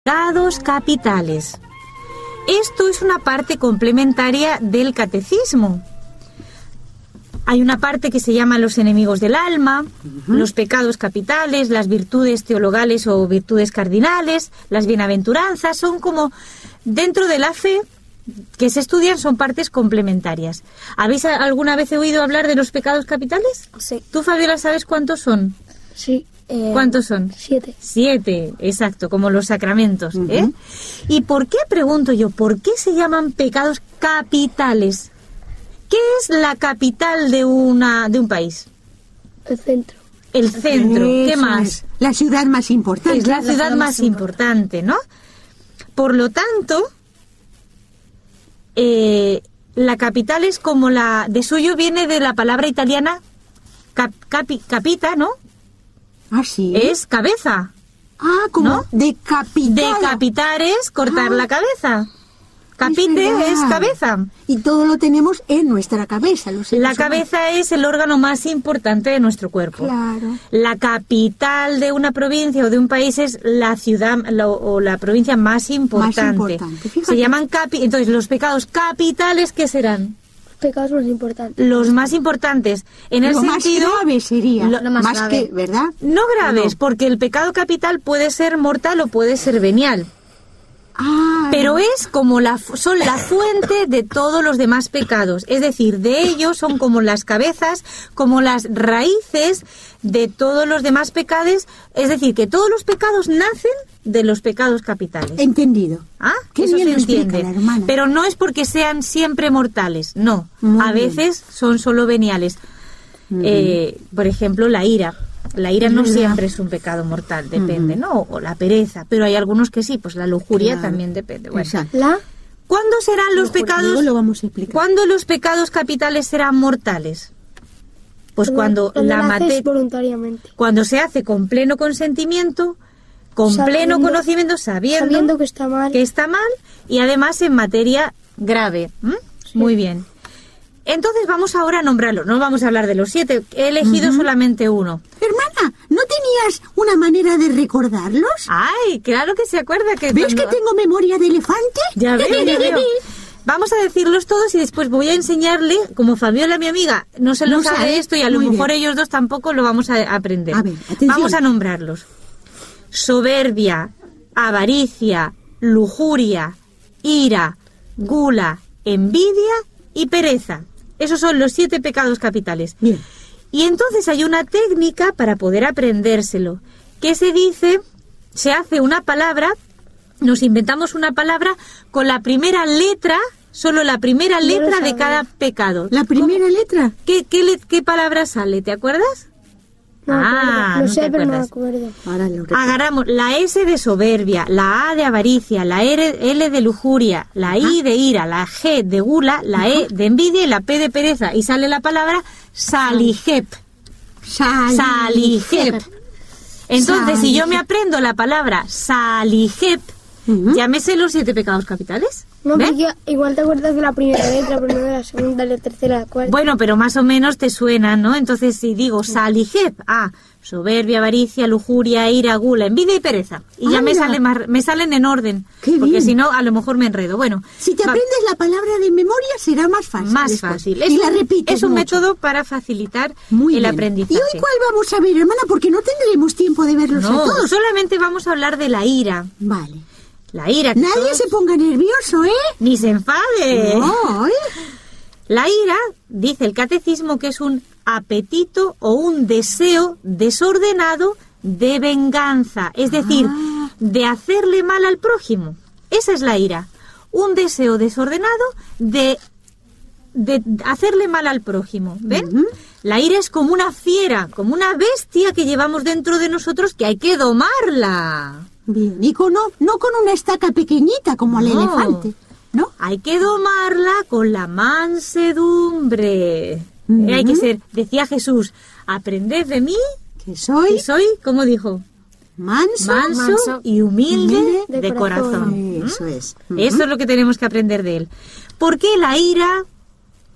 Pecados capitales. Esto es una parte complementaria del catecismo. Hay una parte que se llama los enemigos del alma, los pecados capitales, las virtudes teologales o virtudes cardinales, las bienaventuranzas, son como dentro de la fe que se estudian, son partes complementarias. ¿Habéis alguna vez oído hablar de los pecados capitales? Sí. ¿Tú, Fabiola, sabes cuántos son? Sí. ¿Cuántos son? 7. 7, exacto, como los sacramentos. ¿Y por qué, pregunto yo, por qué se llaman pecados capitales? ¿Qué es la capital de un país? El centro. El centro. ¿Qué más? Es la ciudad más importante. Es la ciudad más importante, ¿no? Por lo tanto, la capital es como la... De suyo viene de la palabra italiana capita, ¿no? Ah, sí. Es cabeza. Ah, como ¿no? decapitar. Decapitar es cortar la cabeza. Capite es cabeza. Y todo lo tenemos en nuestra cabeza. La cabeza es el órgano más importante de nuestro cuerpo. Claro. La capital de una provincia o de un país es la ciudad o la provincia más importante. Más importante. Se llaman entonces los pecados capitales, ¿qué serán? Pecados más importantes. Los más importantes. En el lo sentido, más grave sería. Lo más grave. Que, ¿verdad? No graves, No. porque el pecado capital puede ser mortal o puede ser venial. Ah, Pero es como son la fuente de todos los demás pecados. Es decir, de ellos son como las cabezas, como las raíces de todos los demás pecados. Es decir, que todos los pecados nacen de los pecados capitales. entendido. ¿Ah? Qué Eso bien se lo explica entiende. la hermana. Pero no es porque sean siempre mortales, no. Muy A bien. veces son solo veniales. Por ejemplo, la ira. La ira no siempre es un pecado mortal, depende, ¿no? O la pereza, pero hay algunos que sí, pues la lujuria Claro. también depende. Bueno, Exacto. ¿cuándo serán los Luego pecados? lo vamos a explicar. ¿Cuándo los pecados capitales serán mortales? Pues cuando lo la haces voluntariamente. cuando se hace con pleno consentimiento, con Sabiendo- pleno conocimiento, sabiendo que está mal. que está mal y además en materia grave. Muy bien. Entonces vamos ahora a nombrarlos. No vamos a hablar de los 7. He elegido solamente uno. Hermana, ¿no tenías una manera de recordarlos? Ay, claro que se acuerda que... ¿Ves cuando- que tengo memoria de elefante? Ya veo, ya veo. Vamos a decirlos todos y después voy a enseñarle, como Fabiola, mi amiga, no se lo No sabe sabe. esto y a lo Muy mejor bien. ellos dos tampoco lo vamos a aprender. A ver, atención. Vamos a nombrarlos. Soberbia, avaricia, lujuria, ira, gula, envidia y pereza. Esos son los 7 pecados capitales. Bien. Y entonces hay una técnica para poder aprendérselo, que se hace una palabra, nos inventamos una palabra con la primera letra, solo la primera lo letra de sabía. cada pecado. ¿La primera letra? ¿Qué palabra sale? ¿Te acuerdas? No me acuerdo. no Lo sé, te pero no me acuerdas. acuerdo. Ahora lo recuerdo. Agarramos la S de soberbia, la A de avaricia, la L de lujuria, la I de ira, la G de gula, la E de envidia y la P de pereza. Y sale la palabra salijep. Salijep. Entonces, si yo me aprendo la palabra salijep, ya me sé los 7 pecados capitales. No, ¿Ves? porque igual te acuerdas de la primera letra, pero no de la segunda, la tercera, la cuarta. Bueno, pero más o menos te suena, ¿no? Entonces, si digo salijep, soberbia, avaricia, lujuria, ira, gula, envidia y pereza. Y ya me salen en orden. Qué Porque bien. si no, a lo mejor me enredo. Bueno, Si te aprendes la palabra de memoria será más fácil. más después. fácil. Y la repites Es un mucho. método para facilitar Muy el bien. aprendizaje. ¿Y hoy cuál vamos a ver, hermana? Porque no tendremos tiempo de verlos No, a todos. solamente vamos a hablar de la ira. Vale. La ira. que Nadie todos- se ponga nervioso, ¿eh? Ni se enfade. No, ¿eh? La ira, dice el catecismo, que es un apetito o un deseo desordenado de venganza, es decir, de hacerle mal al prójimo. Esa es la ira. Un deseo desordenado de hacerle mal al prójimo. ¿Ven? La ira es como una fiera, como una bestia que llevamos dentro de nosotros que hay que domarla. Bien. Y no con una estaca pequeñita como al No. elefante, ¿no? Hay que domarla con la mansedumbre. Hay que ser, decía Jesús, aprended de mí, Que soy que soy, ¿cómo dijo? manso. Y humilde humilde de corazón. Eso es. Eso es lo que tenemos que aprender de él. ¿Por qué la ira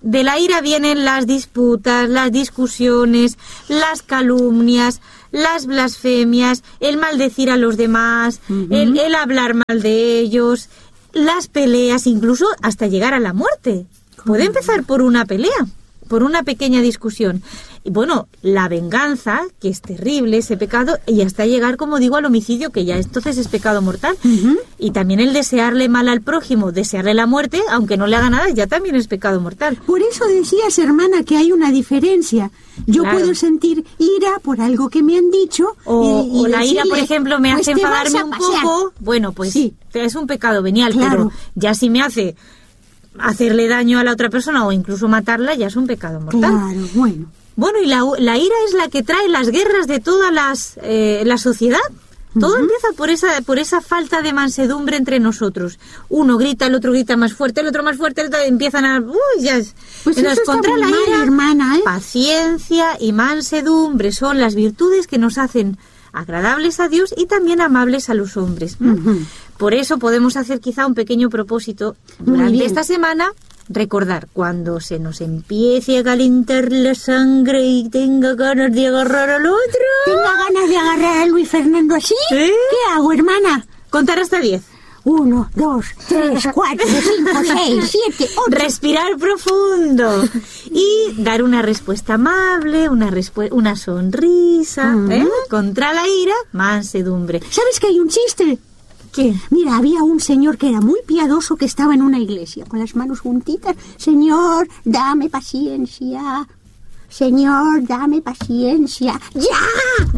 de la ira vienen las disputas, las discusiones, las calumnias, las blasfemias, el maldecir a los demás, el hablar mal de ellos, las peleas, incluso hasta llegar a la muerte. Puede empezar por una pelea, por una pequeña discusión. Y bueno, la venganza, que es terrible, ese pecado, y hasta llegar, como digo, al homicidio, que ya entonces es pecado mortal. Y también el desearle mal al prójimo, desearle la muerte, aunque no le haga nada, ya también es pecado mortal. Por eso decías, hermana, que hay una diferencia. Yo puedo sentir ira por algo que me han dicho. O la ira, por ejemplo, me hace enfadarme un poco. Bueno, pues sí, es un pecado venial, pero ya si me hace hacerle daño a la otra persona o incluso matarla, ya es un pecado mortal. Claro, bueno. Bueno, y la ira es la que trae las guerras de toda la sociedad. Todo empieza por esa falta de mansedumbre entre nosotros. Uno grita, el otro grita más fuerte, el otro más fuerte, el otro empiezan a... Pues eso contra está la ira, mal, hermana, ¿eh? Paciencia y mansedumbre son las virtudes que nos hacen agradables a Dios y también amables a los hombres. Por eso podemos hacer quizá un pequeño propósito durante esta semana. Recordar, cuando se nos empiece a calentar la sangre y tenga ganas de agarrar al otro... ¿Tenga ganas de agarrar a Luis Fernando así? ¿Qué hago, hermana? Contar hasta 10. 1, 2, 3, 4, 5, 6, 7, 8... Respirar profundo y dar una respuesta amable, una sonrisa, contra la ira, mansedumbre. ¿Sabes que hay un chiste? ¿Qué? Mira, había un señor que era muy piadoso que estaba en una iglesia con las manos juntitas. Señor, dame paciencia. Señor, dame paciencia. ¡Ya!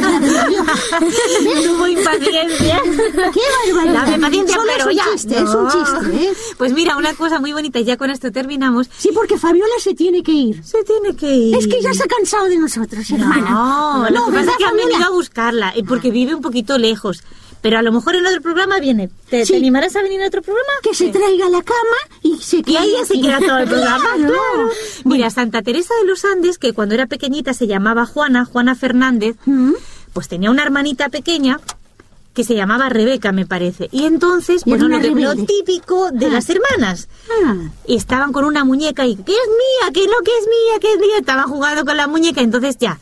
Tuvo impaciencia. ¡Qué barbaridad! Dame paciencia, solo pero es ya. Un chiste, es un chiste, ¿eh? Pues mira, una cosa muy bonita, y ya con esto terminamos. Sí, porque Fabiola se tiene que ir. Se tiene que ir. Es que ya se ha cansado de nosotros, hermana. No, lo que pasa es que han venido a buscarla, porque vive un poquito lejos. Pero a lo mejor en otro programa viene. ¿Te animarás a venir a otro programa? Que se traiga la cama y se quede. Y ahí ya se queda todo el programa. Claro. Mira, Santa Teresa de los Andes, que cuando era pequeñita se llamaba Juana Fernández, pues tenía una hermanita pequeña que se llamaba Rebeca, me parece. Y entonces, pues lo típico de las hermanas. Y estaban con una muñeca y, ¿qué es mía? ¿Qué es lo que es mía? ¿Qué es mía? Estaban jugando con la muñeca, entonces ya...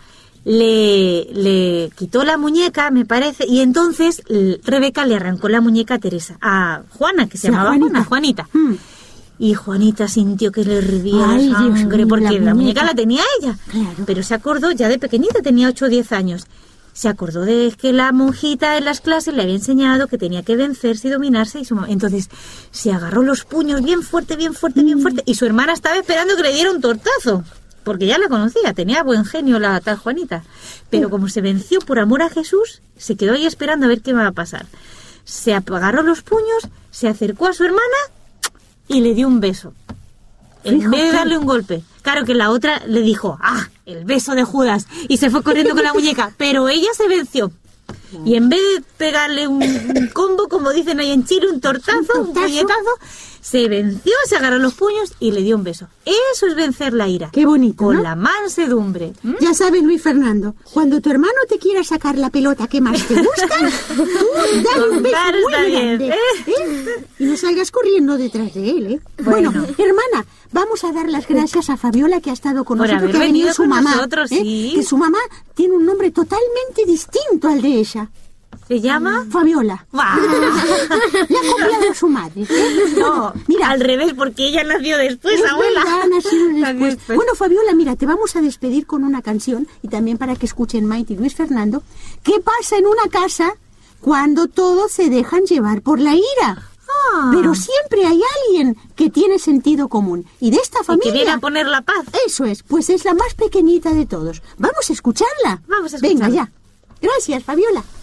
Le quitó la muñeca, me parece, y entonces Rebeca le arrancó la muñeca a Teresa, a Juana, que se llamaba Juanita. Y Juanita sintió que le hervía la sangre, porque la muñeca la tenía ella. Claro. Pero se acordó, ya de pequeñita, tenía 8 o 10 años, se acordó de que la monjita en las clases le había enseñado que tenía que vencerse y dominarse, entonces se agarró los puños bien fuerte, y su hermana estaba esperando que le diera un tortazo. Porque ya la conocía, tenía buen genio la tal Juanita. Pero como se venció por amor a Jesús, se quedó ahí esperando a ver qué iba a pasar. Se agarró los puños, se acercó a su hermana y le dio un beso. En vez de darle un golpe. Claro que la otra le dijo, el beso de Judas. Y se fue corriendo con la muñeca. Pero ella se venció. Y en vez de pegarle un combo, como dicen ahí en Chile, un tortazo, un puñetazo, se venció, se agarró los puños y le dio un beso. Eso es vencer la ira. Qué bonito, con ¿no? la mansedumbre. Ya sabes, Luis Fernando, cuando tu hermano te quiera sacar la pelota que más te gusta, tú dale un beso muy grande, y no salgas corriendo detrás de él, ¿eh? Bueno, hermana, vamos a dar las gracias a Fabiola, que ha estado con nosotros, que ha venido su mamá, nosotros, sí. Que su mamá tiene un nombre totalmente distinto al de ella. ¿Se llama? Fabiola. ¡Wow! Le ha copiado a su madre. No, mira, al revés, porque ella nació después, es abuela. Verdad, nació después. Bueno, Fabiola, mira, te vamos a despedir con una canción, y también para que escuchen Maite y Luis Fernando. ¿Qué pasa en una casa cuando todos se dejan llevar por la ira? Pero siempre hay alguien que tiene sentido común. Y de esta familia... Y que viene a poner la paz. Eso es, pues es la más pequeñita de todos. Vamos a escucharla. Vamos a escucharla. Venga, ya. Gracias, Fabiola.